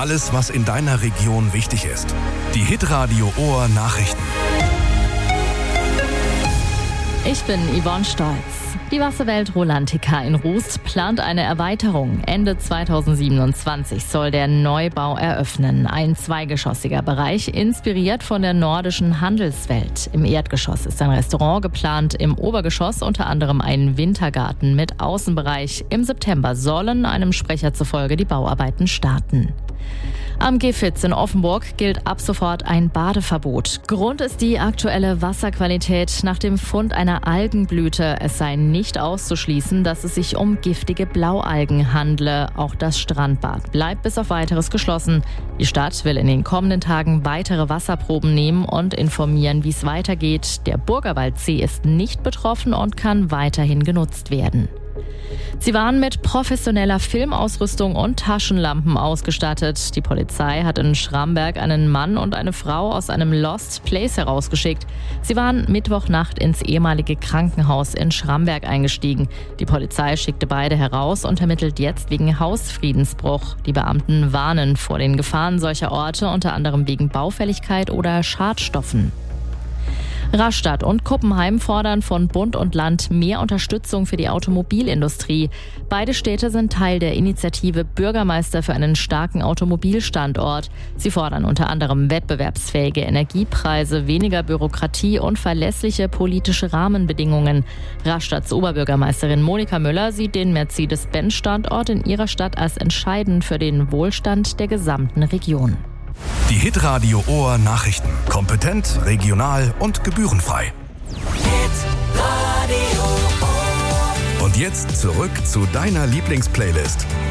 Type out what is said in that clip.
Alles, was in deiner Region wichtig ist. Die Hitradio Ohr Nachrichten. Ich bin Yvonne Stolz. Die Wasserwelt Rolantica in Rust plant eine Erweiterung. Ende 2027 soll der Neubau eröffnen. Ein zweigeschossiger Bereich, inspiriert von der nordischen Handelswelt. Im Erdgeschoss ist ein Restaurant geplant, im Obergeschoss unter anderem ein Wintergarten mit Außenbereich. Im September sollen einem Sprecher zufolge die Bauarbeiten starten. Am Gifhitz in Offenburg gilt ab sofort ein Badeverbot. Grund ist die aktuelle Wasserqualität nach dem Fund einer Algenblüte. Es sei nicht auszuschließen, dass es sich um giftige Blaualgen handle. Auch das Strandbad bleibt bis auf Weiteres geschlossen. Die Stadt will in den kommenden Tagen weitere Wasserproben nehmen und informieren, wie es weitergeht. Der Burgerwaldsee ist nicht betroffen und kann weiterhin genutzt werden. Sie waren mit professioneller Filmausrüstung und Taschenlampen ausgestattet. Die Polizei hat in Schramberg einen Mann und eine Frau aus einem Lost Place herausgeschickt. Sie waren Mittwochnacht ins ehemalige Krankenhaus in Schramberg eingestiegen. Die Polizei schickte beide heraus und ermittelt jetzt wegen Hausfriedensbruch. Die Beamten warnen vor den Gefahren solcher Orte, unter anderem wegen Baufälligkeit oder Schadstoffen. Rastatt und Kuppenheim fordern von Bund und Land mehr Unterstützung für die Automobilindustrie. Beide Städte sind Teil der Initiative Bürgermeister für einen starken Automobilstandort. Sie fordern unter anderem wettbewerbsfähige Energiepreise, weniger Bürokratie und verlässliche politische Rahmenbedingungen. Rastatts Oberbürgermeisterin Monika Müller sieht den Mercedes-Benz-Standort in ihrer Stadt als entscheidend für den Wohlstand der gesamten Region. Die Hitradio Ohr Nachrichten. Kompetent, regional und gebührenfrei. Und jetzt zurück zu deiner Lieblingsplaylist.